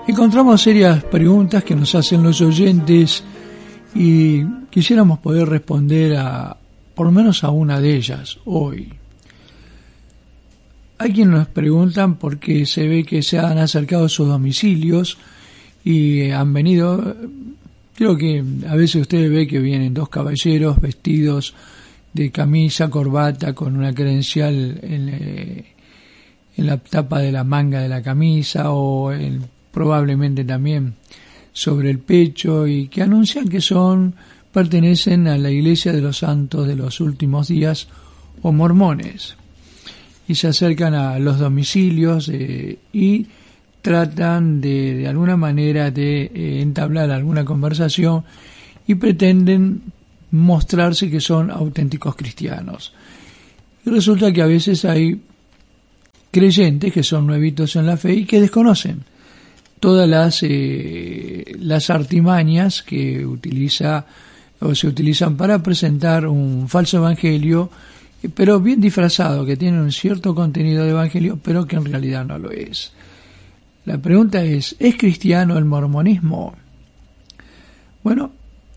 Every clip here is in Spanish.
Encontramos serias preguntas que nos hacen los oyentes y quisiéramos poder responder a por lo menos a una de ellas hoy. Hay quienes nos preguntan por qué se ve que se han acercado a sus domicilios y han venido. Creo que a veces usted ve que vienen dos caballeros vestidos de camisa, corbata, con una credencial en la tapa de la manga de la camisa o probablemente también sobre el pecho, y que anuncian que pertenecen a la Iglesia de los Santos de los Últimos Días o mormones, y se acercan a los domicilios y tratan de alguna manera de entablar alguna conversación y pretenden mostrarse que son auténticos cristianos. Y resulta que a veces hay creyentes que son nuevitos en la fe y que desconocen todas las artimañas que se utilizan para presentar un falso evangelio, pero bien disfrazado, que tiene un cierto contenido de evangelio, pero que en realidad no lo es. La pregunta ¿es cristiano el mormonismo? Bueno,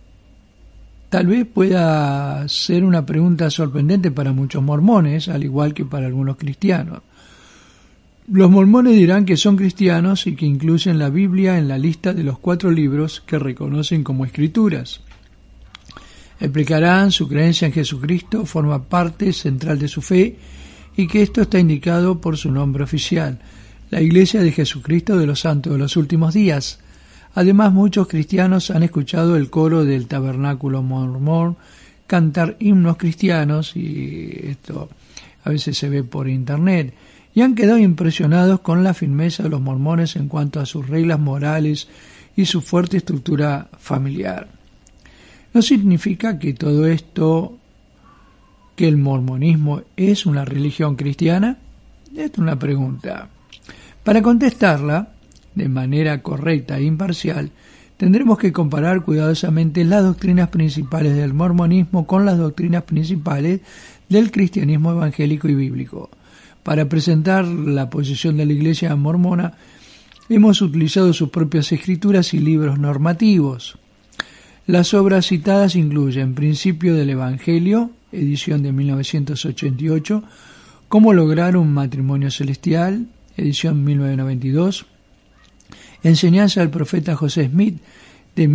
tal vez pueda ser una pregunta sorprendente para muchos mormones, al igual que para algunos cristianos. Los mormones dirán que son cristianos y que incluyen la Biblia en la lista de los 4 libros que reconocen como escrituras. Explicarán su creencia en Jesucristo forma parte central de su fe y que esto está indicado por su nombre oficial, la Iglesia de Jesucristo de los Santos de los Últimos Días. Además, muchos cristianos han escuchado el coro del tabernáculo mormón cantar himnos cristianos, y esto a veces se ve por internet, y han quedado impresionados con la firmeza de los mormones en cuanto a sus reglas morales y su fuerte estructura familiar. ¿No significa que todo esto, que el mormonismo es una religión cristiana? Esta es una pregunta. Para contestarla de manera correcta e imparcial, tendremos que comparar cuidadosamente las doctrinas principales del mormonismo con las doctrinas principales del cristianismo evangélico y bíblico. Para presentar la posición de la Iglesia mormona, hemos utilizado sus propias escrituras y libros normativos. Las obras citadas incluyen Principio del Evangelio, edición de 1988, Cómo lograr un matrimonio celestial, edición 1992, Enseñanza del profeta José Smith, de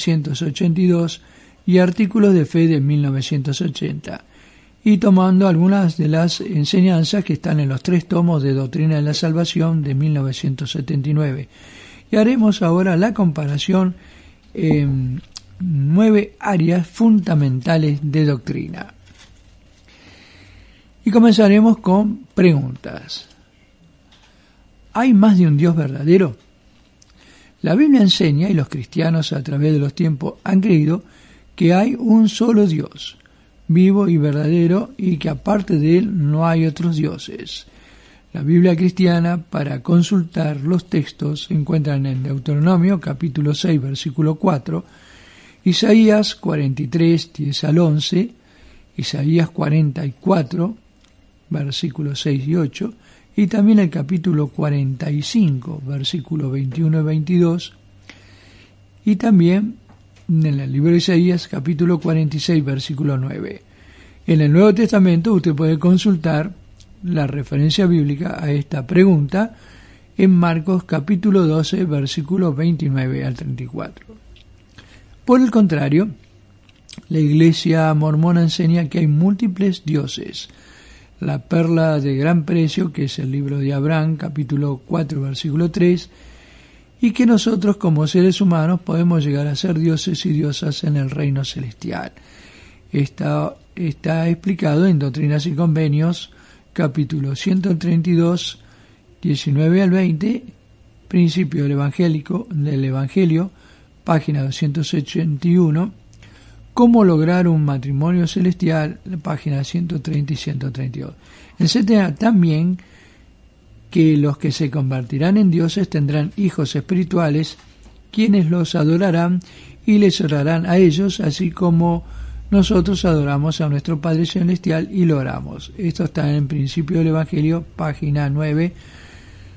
1982, y Artículos de Fe de 1980. Y tomando algunas de las enseñanzas que están en los 3 tomos de Doctrina de la Salvación de 1979. Y haremos ahora la comparación en 9 áreas fundamentales de doctrina. Y comenzaremos con preguntas. ¿Hay más de un Dios verdadero? La Biblia enseña, y los cristianos a través de los tiempos han creído, que hay un solo Dios, vivo y verdadero, y que aparte de él no hay otros dioses. La Biblia cristiana, para consultar los textos, se encuentran en Deuteronomio capítulo 6 versículo 4, Isaías 43 10 al 11, Isaías 44 versículos 6 y 8, y también el capítulo 45 versículos 21 y 22, y también en el libro de Isaías, capítulo 46, versículo 9. En el Nuevo Testamento usted puede consultar la referencia bíblica a esta pregunta en Marcos, capítulo 12, versículos 29 al 34. Por el contrario, la Iglesia mormona enseña que hay múltiples dioses. La perla de gran precio, que es el libro de Abraham, capítulo 4, versículo 3, y que nosotros como seres humanos podemos llegar a ser dioses y diosas en el reino celestial. Está explicado en Doctrinas y Convenios, capítulo 132, 19 al 20, Principio del Evangelio, página 281, Cómo lograr un matrimonio celestial, página 130 y 132. Enseña también que los que se convertirán en dioses tendrán hijos espirituales, quienes los adorarán y les orarán a ellos, así como nosotros adoramos a nuestro Padre Celestial y lo oramos. Esto está en Principio del Evangelio, página 9,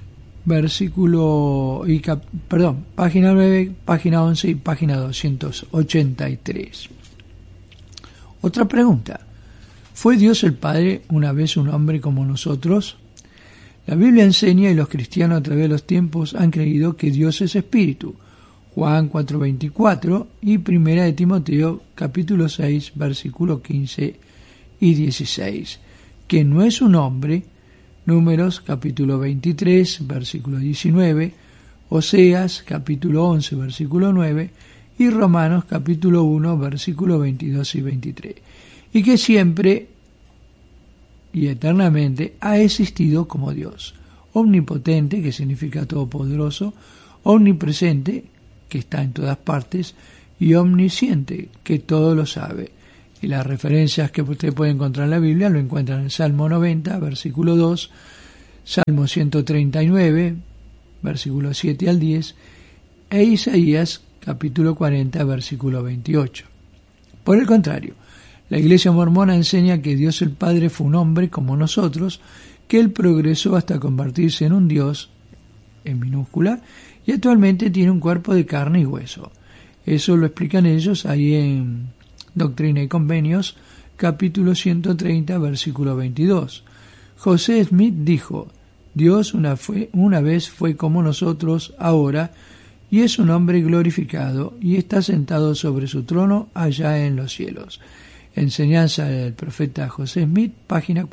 página 9, página 11 y página 283. Otra pregunta. ¿Fue Dios el Padre una vez un hombre como nosotros? La Biblia enseña y los cristianos a través de los tiempos han creído que Dios es espíritu. Juan 4:24 y 1 de Timoteo capítulo 6 versículos 15 y 16. Que no es un hombre. Números capítulo 23 versículo 19. Oseas capítulo 11 versículo 9 y Romanos capítulo 1 versículo 22 y 23. Y que siempre y eternamente ha existido como Dios, omnipotente, que significa todopoderoso, omnipresente, que está en todas partes, y omnisciente, que todo lo sabe. Y las referencias que usted puede encontrar en la Biblia lo encuentran en el Salmo 90, versículo 2, Salmo 139, versículos 7 al 10, e Isaías capítulo 40, versículo 28. Por el contrario, la Iglesia mormona enseña que Dios el Padre fue un hombre como nosotros, que él progresó hasta convertirse en un Dios, en minúscula, y actualmente tiene un cuerpo de carne y hueso. Eso lo explican ellos ahí en Doctrina y Convenios, capítulo 130, versículo 22. José Smith dijo: Dios una vez fue como nosotros ahora, y es un hombre glorificado, y está sentado sobre su trono allá en los cielos. Enseñanza del profeta José Smith, página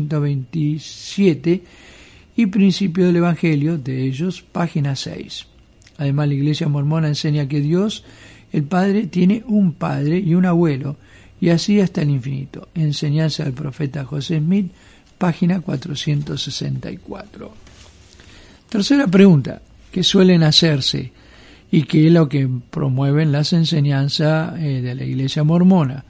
427, y Principio del Evangelio de ellos, página 6. Además, la Iglesia mormona enseña que Dios, el Padre, tiene un padre y un abuelo, y así hasta el infinito. Enseñanza del profeta José Smith, página 464. Tercera pregunta que suelen hacerse y que es lo que promueven las enseñanzas de la Iglesia mormona.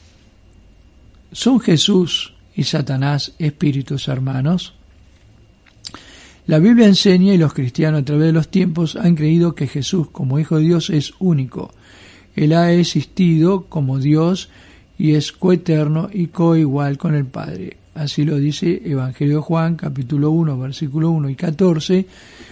¿Son Jesús y Satanás espíritus hermanos? La Biblia enseña y los cristianos a través de los tiempos han creído que Jesús como Hijo de Dios es único. Él ha existido como Dios y es coeterno y coigual con el Padre. Así lo dice Evangelio de Juan, capítulo 1, versículo 1 y 14,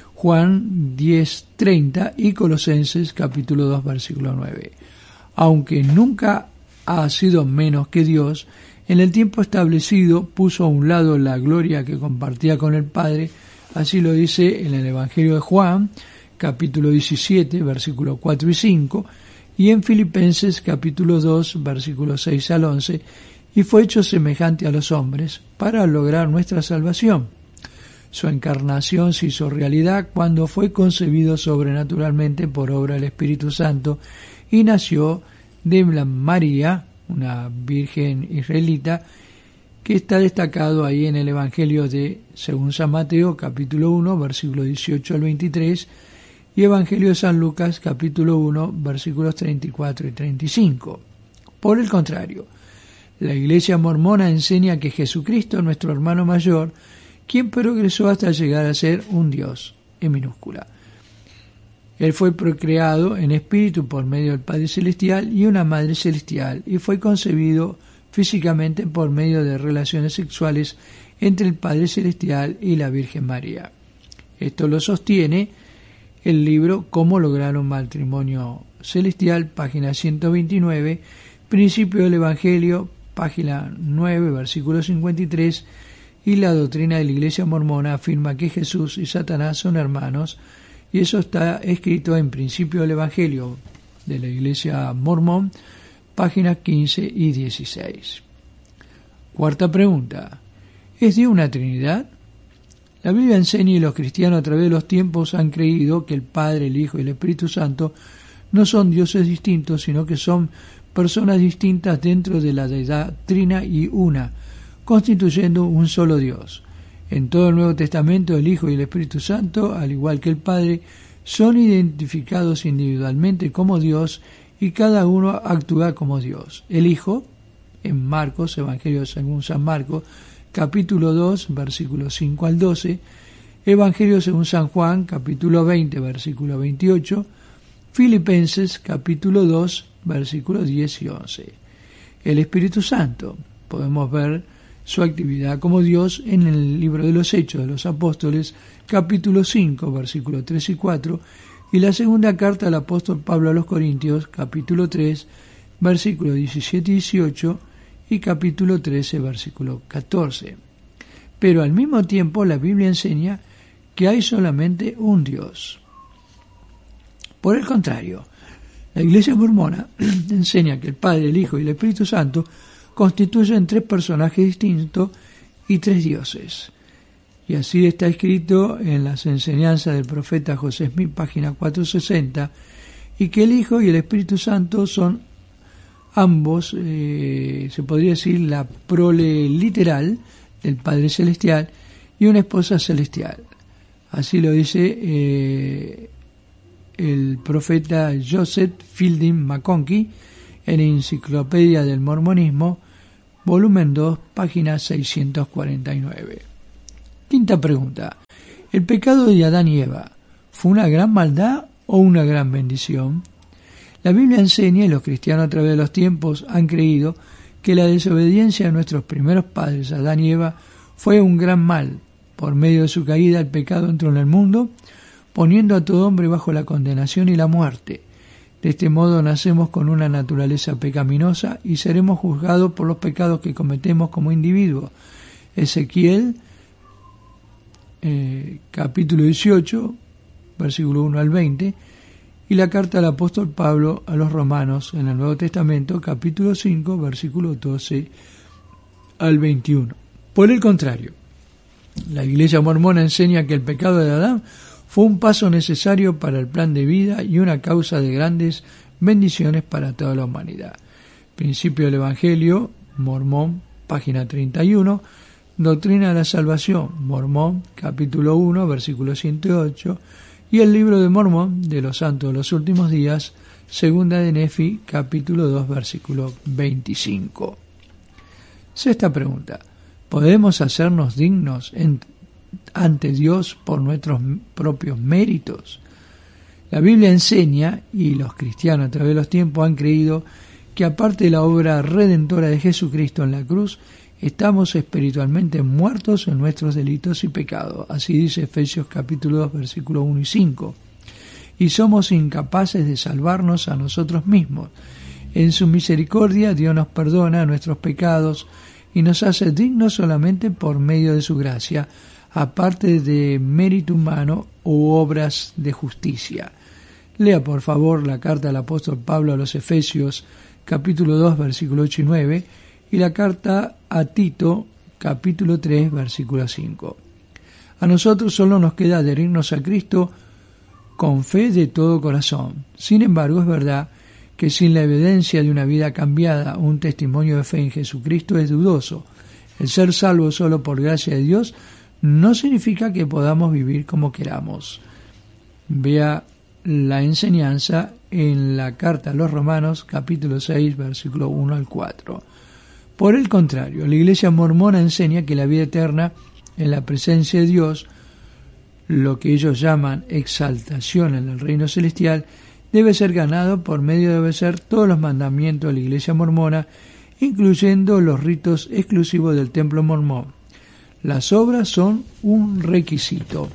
Juan 10:30 y Colosenses, capítulo 2, versículo 9. Aunque nunca ha sido menos que Dios, en el tiempo establecido puso a un lado la gloria que compartía con el Padre. Así lo dice en el Evangelio de Juan, capítulo 17, versículos 4 y 5, y en Filipenses, capítulo 2, versículos 6 al 11, y fue hecho semejante a los hombres para lograr nuestra salvación. Su encarnación se hizo realidad cuando fue concebido sobrenaturalmente por obra del Espíritu Santo y nació de María, una virgen israelita, que está destacado ahí en el Evangelio de según San Mateo, capítulo 1, versículos 18 al 23, y Evangelio de San Lucas, capítulo 1, versículos 34 y 35. Por el contrario, la Iglesia mormona enseña que Jesucristo, nuestro hermano mayor, quien progresó hasta llegar a ser un Dios, en minúscula. Él fue procreado en espíritu por medio del Padre Celestial y una Madre Celestial, y fue concebido físicamente por medio de relaciones sexuales entre el Padre Celestial y la Virgen María. Esto lo sostiene el libro Cómo lograr un matrimonio celestial, página 129, Principio del Evangelio, página 9, versículo 53, y la doctrina de la Iglesia mormona afirma que Jesús y Satanás son hermanos, y eso está escrito en Principio del Evangelio de la Iglesia mormón, páginas 15 y 16. Cuarta pregunta. ¿Es Dios una Trinidad? La Biblia enseña y los cristianos a través de los tiempos han creído que el Padre, el Hijo y el Espíritu Santo no son dioses distintos, sino que son personas distintas dentro de la deidad trina y una, constituyendo un solo Dios. En todo el Nuevo Testamento el Hijo y el Espíritu Santo, al igual que el Padre, son identificados individualmente como Dios y cada uno actúa como Dios. El Hijo, en Marcos, Evangelio según San Marcos, capítulo 2, versículos 5 al 12, Evangelio según San Juan, capítulo 20, versículo 28, Filipenses, capítulo 2, versículos 10 y 11. El Espíritu Santo, podemos ver su actividad como Dios en el libro de los Hechos de los Apóstoles, capítulo 5, versículos 3 y 4, y la segunda carta del apóstol Pablo a los Corintios, capítulo 3, versículos 17 y 18, y capítulo 13, versículo 14. Pero al mismo tiempo la Biblia enseña que hay solamente un Dios. Por el contrario, la Iglesia mormona enseña que el Padre, el Hijo y el Espíritu Santo constituyen tres personajes distintos y tres dioses. Y así está escrito en las enseñanzas del profeta José Smith, página 460, y que el Hijo y el Espíritu Santo son ambos, se podría decir, la prole literal del Padre Celestial y una esposa celestial. Así lo dice el profeta Joseph Fielding McConkie en Enciclopedia del Mormonismo, volumen 2, página 649. Quinta pregunta. ¿El pecado de Adán y Eva fue una gran maldad o una gran bendición? La Biblia enseña, y los cristianos a través de los tiempos han creído, que la desobediencia de nuestros primeros padres, Adán y Eva, fue un gran mal. Por medio de su caída, el pecado entró en el mundo, poniendo a todo hombre bajo la condenación y la muerte. De este modo nacemos con una naturaleza pecaminosa y seremos juzgados por los pecados que cometemos como individuos. Ezequiel, capítulo 18, versículo 1 al 20, y la carta del apóstol Pablo a los romanos en el Nuevo Testamento, capítulo 5, versículo 12 al 21. Por el contrario, la Iglesia mormona enseña que el pecado de Adán fue un paso necesario para el plan de vida y una causa de grandes bendiciones para toda la humanidad. Principio del Evangelio, Mormón, página 31, Doctrina de la Salvación, Mormón, capítulo 1, versículo 108, y el Libro de Mormón de los Santos de los Últimos Días, segunda de Nefi, capítulo 2, versículo 25. Sexta pregunta. ¿Podemos hacernos dignos ante Dios por nuestros propios méritos? La Biblia enseña, y los cristianos a través de los tiempos han creído, que aparte de la obra redentora de Jesucristo en la cruz, estamos espiritualmente muertos en nuestros delitos y pecados. Así dice Efesios capítulo 2, versículos 1 y 5. Y somos incapaces de salvarnos a nosotros mismos. En su misericordia Dios nos perdona nuestros pecados y nos hace dignos solamente por medio de su gracia, aparte de mérito humano u obras de justicia. Lea por favor la carta del apóstol Pablo a los Efesios capítulo 2, versículo 8 y 9, y la carta a Tito, capítulo 3, versículo 5. A nosotros solo nos queda adherirnos a Cristo con fe de todo corazón. Sin embargo, es verdad que sin la evidencia de una vida cambiada, un testimonio de fe en Jesucristo es dudoso. El ser salvo solo por gracia de Dios no significa que podamos vivir como queramos. Vea la enseñanza en la carta a los Romanos, capítulo 6, versículo 1 al 4. Por el contrario, la Iglesia mormona enseña que la vida eterna en la presencia de Dios, lo que ellos llaman exaltación en el reino celestial, debe ser ganado por medio de obedecer todos los mandamientos de la Iglesia mormona, incluyendo los ritos exclusivos del templo mormón. Las obras son un requisito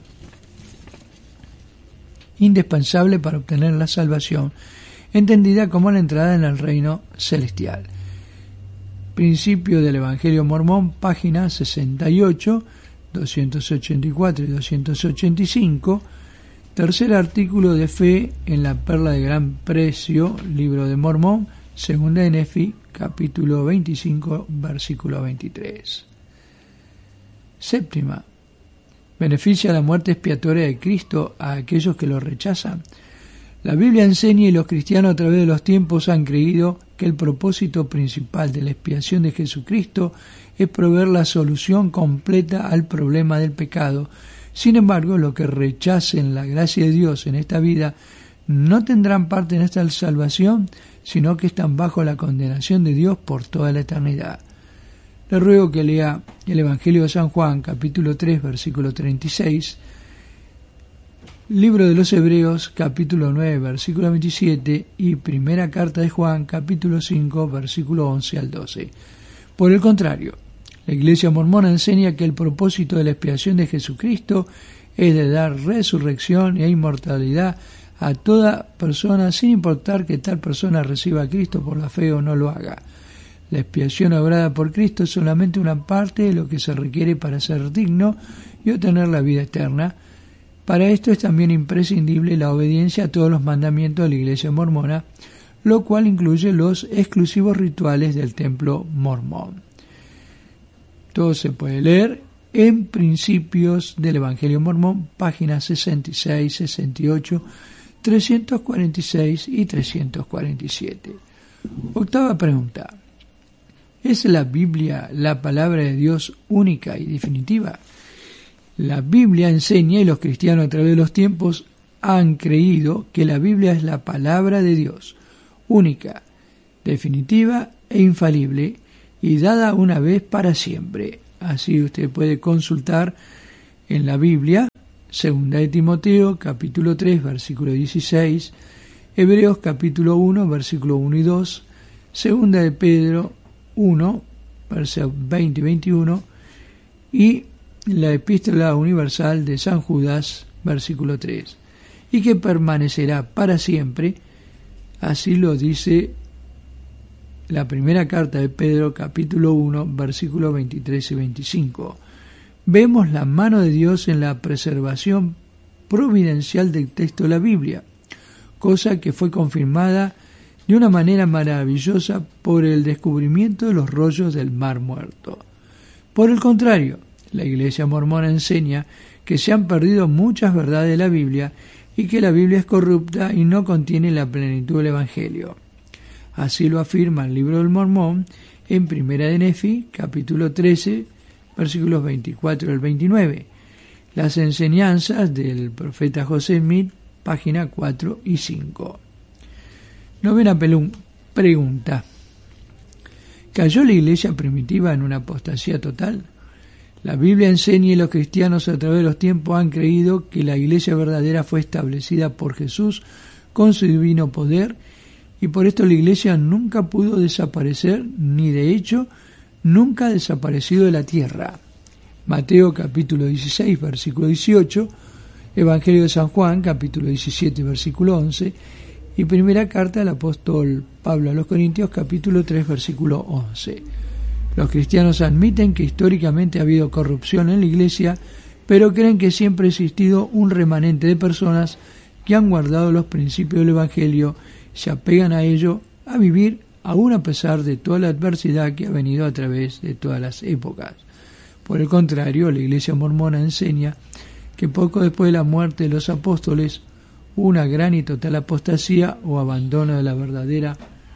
indispensable para obtener la salvación, entendida como la entrada en el reino celestial. Principio del Evangelio mormón, página 68, 284 y 285, tercer artículo de fe en la Perla de Gran Precio, Libro de Mormón, segunda de Nefi, capítulo 25, versículo 23. Séptima. ¿Beneficia la muerte expiatoria de Cristo a aquellos que lo rechazan? La Biblia enseña, y los cristianos a través de los tiempos han creído, que el propósito principal de la expiación de Jesucristo es proveer la solución completa al problema del pecado. Sin embargo, los que rechacen la gracia de Dios en esta vida no tendrán parte en esta salvación, sino que están bajo la condenación de Dios por toda la eternidad. Le ruego que lea el Evangelio de San Juan, capítulo 3, versículo 36, Libro de los Hebreos, capítulo 9, versículo 27, y Primera Carta de Juan, capítulo 5, versículo 11 al 12. Por el contrario, La Iglesia mormona enseña que el propósito de la expiación de Jesucristo es de dar resurrección e inmortalidad a toda persona, sin importar que tal persona reciba a Cristo por la fe o no lo haga. La expiación obrada por Cristo es solamente una parte de lo que se requiere para ser digno y obtener la vida eterna. Para esto es también imprescindible la obediencia a todos los mandamientos de la Iglesia mormona, lo cual incluye los exclusivos rituales del templo mormón. Todo se puede leer en Principios del Evangelio Mormón, páginas 66, 68, 346 y 347. Octava pregunta. ¿Es la Biblia la palabra de Dios única y definitiva? La Biblia enseña, y los cristianos a través de los tiempos han creído, que la Biblia es la palabra de Dios, única, definitiva e infalible, y dada una vez para siempre. Así usted puede consultar en la Biblia, 2 de Timoteo, capítulo 3, versículo 16, Hebreos, capítulo 1, versículo 1 y 2, 2 de Pedro 1, versículos 20 y 21, y la Epístola Universal de San Judas, versículo 3, y que permanecerá para siempre, así lo dice la primera carta de Pedro, capítulo 1, versículos 23 y 25. Vemos la mano de Dios en la preservación providencial del texto de la Biblia, cosa que fue confirmada de una manera maravillosa por el descubrimiento de los rollos del Mar Muerto. Por el contrario, la Iglesia mormona enseña que se han perdido muchas verdades de la Biblia y que la Biblia es corrupta y no contiene la plenitud del Evangelio. Así lo afirma el Libro del Mormón en Primera de Nefi, capítulo 13, versículos 24 al 29. Las enseñanzas del profeta José Smith, página 4 y 5. Novena pregunta. ¿Cayó la iglesia primitiva en una apostasía total? La Biblia enseña, y los cristianos a través de los tiempos han creído, que la iglesia verdadera fue establecida por Jesús con su divino poder, y por esto la iglesia nunca pudo desaparecer, ni de hecho nunca ha desaparecido de la tierra. Mateo capítulo 16, versículo 18, Evangelio de San Juan capítulo 17, versículo 11, y primera carta del apóstol Pablo a los Corintios capítulo 3, versículo 11. Los cristianos admiten que históricamente ha habido corrupción en la iglesia, pero creen que siempre ha existido un remanente de personas que han guardado los principios del Evangelio, se apegan a ello, a vivir aún a pesar de toda la adversidad que ha venido a través de todas las épocas. Por el contrario, la Iglesia mormona enseña que poco después de la muerte de los apóstoles hubo una gran y total apostasía o abandono de la verdadera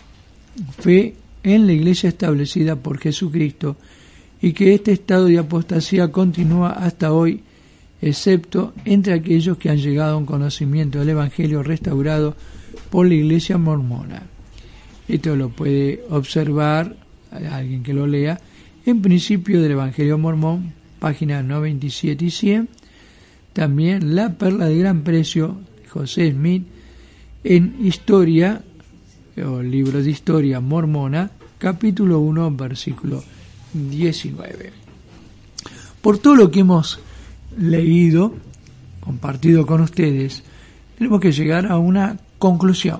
fe en la Iglesia establecida por Jesucristo, y que este estado de apostasía continúa hasta hoy, excepto entre aquellos que han llegado a un conocimiento del Evangelio restaurado por la Iglesia mormona. Esto lo puede observar alguien que lo lea en Principio del Evangelio Mormón, páginas 97 y 100. También La Perla de Gran Precio, de José Smith, en Historia, o Libro de Historia Mormona, capítulo 1, versículo 19. Por todo lo que hemos leído, compartido con ustedes, tenemos que llegar a una conclusión.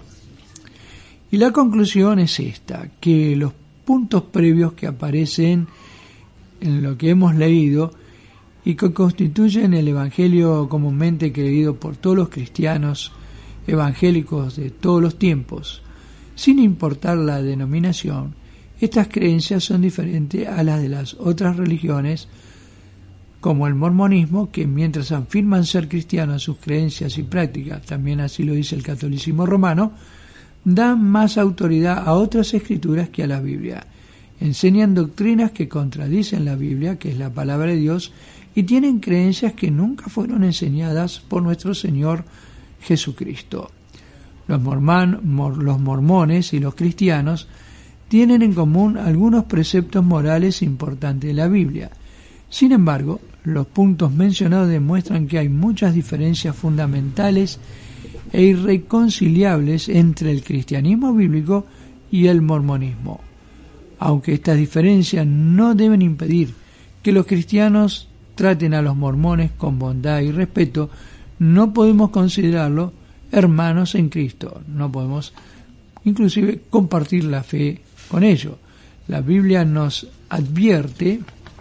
Y la conclusión es esta, que los puntos previos que aparecen en lo que hemos leído y que constituyen el Evangelio comúnmente creído por todos los cristianos evangélicos de todos los tiempos, sin importar la denominación, estas creencias son diferentes a las de las otras religiones, como el mormonismo, que mientras afirman ser cristianos sus creencias y prácticas, también así lo dice el catolicismo romano, dan más autoridad a otras escrituras que a la Biblia. Enseñan doctrinas que contradicen la Biblia, que es la palabra de Dios, y tienen creencias que nunca fueron enseñadas por nuestro Señor Jesucristo. Los mormones y los cristianos tienen en común algunos preceptos morales importantes de la Biblia. Sin embargo, los puntos mencionados demuestran que hay muchas diferencias fundamentales e irreconciliables entre el cristianismo bíblico y el mormonismo. Aunque estas diferencias no deben impedir que los cristianos traten a los mormones con bondad y respeto, no podemos considerarlos hermanos en Cristo, no podemos inclusive compartir la fe con ellos. La Biblia nos advierte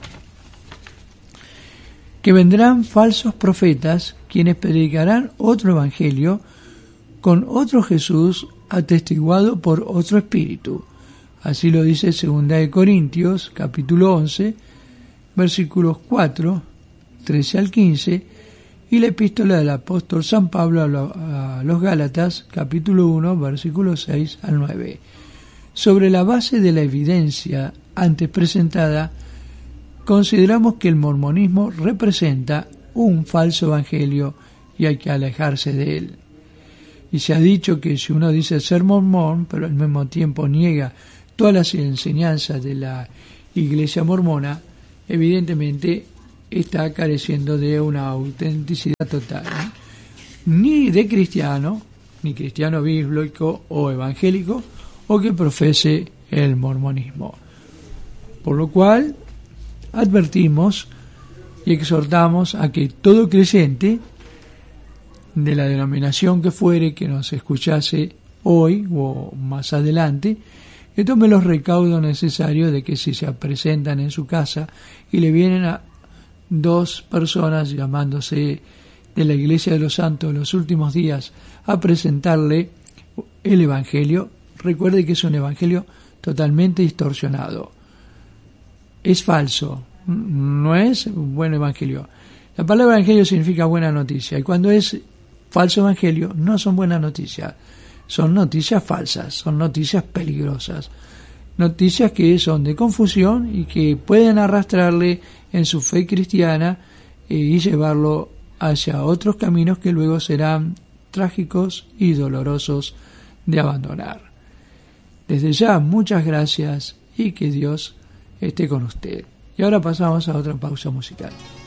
que vendrán falsos profetas quienes predicarán otro evangelio con otro Jesús atestiguado por otro espíritu. Así lo dice 2 de Corintios, capítulo 11, versículos 4, 13 al 15, y la epístola del apóstol San Pablo a los Gálatas, capítulo 1, versículos 6 al 9. Sobre la base de la evidencia antes presentada, consideramos que el mormonismo representa un falso evangelio y hay que alejarse de él. Y se ha dicho que si uno dice ser mormón, pero al mismo tiempo niega todas las enseñanzas de la Iglesia mormona, evidentemente está careciendo de una autenticidad total, ni de cristiano, ni cristiano bíblico o evangélico, o que profese el mormonismo. Por lo cual, advertimos y exhortamos a que todo creyente de la denominación que fuere que nos escuchase hoy o más adelante, que tome los recaudos necesarios de que si se presentan en su casa y le vienen a dos personas llamándose de la Iglesia de los Santos de los Últimos Días a presentarle el Evangelio, recuerde que es un Evangelio totalmente distorsionado. Es falso, no es un buen Evangelio. La palabra Evangelio significa buena noticia, y cuando es falso Evangelio no son buenas noticias, son noticias falsas, son noticias peligrosas, noticias que son de confusión y que pueden arrastrarle en su fe cristiana y llevarlo hacia otros caminos que luego serán trágicos y dolorosos de abandonar. Desde ya, muchas gracias y que Dios esté con usted. Y ahora pasamos a otra pausa musical.